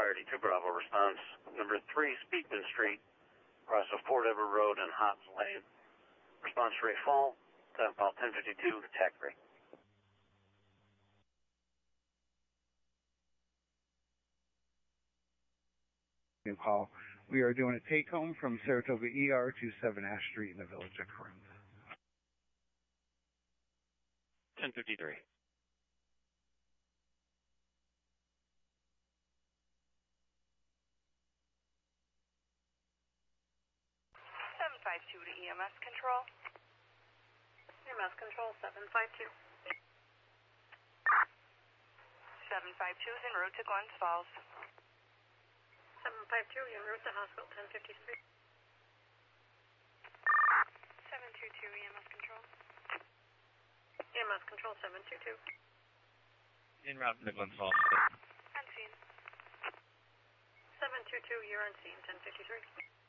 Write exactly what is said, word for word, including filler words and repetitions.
Fire D two Bravo response. Number three, Speakman Street, across of Fort Edward Road and Hobbs Lane. Response rate fall, time file ten fifty-two, tac three. Call. We are doing a take home from Saratoga E R to seven Ash Street in the Village of Corinth. ten fifty-three. seven five two to E M S control. E M S control, seven five two. seven five two is en route to Glens Falls. seven five two, en route to hospital, ten fifty-three. seven two two, E M S control. E M S control, seven two two. En route to Glens Falls. Unseen. seven two two, you're unseen, ten fifty-three.